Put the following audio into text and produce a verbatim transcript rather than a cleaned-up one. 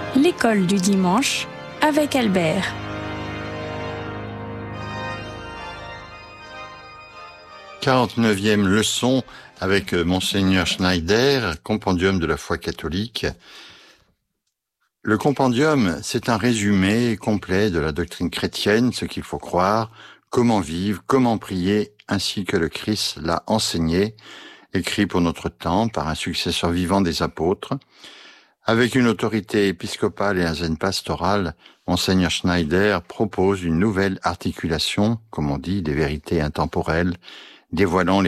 L'école du dimanche avec Albert. quarante-neuvième leçon avec Monseigneur Schneider, compendium de la foi catholique. Le compendium, c'est un résumé complet de la doctrine chrétienne, ce qu'il faut croire, comment vivre, comment prier, ainsi que le Christ l'a enseigné, écrit pour notre temps par un successeur vivant des apôtres. Avec une autorité épiscopale et un zen pastoral, Monseigneur Schneider propose une nouvelle articulation, comme on dit, des vérités intemporelles, dévoilant les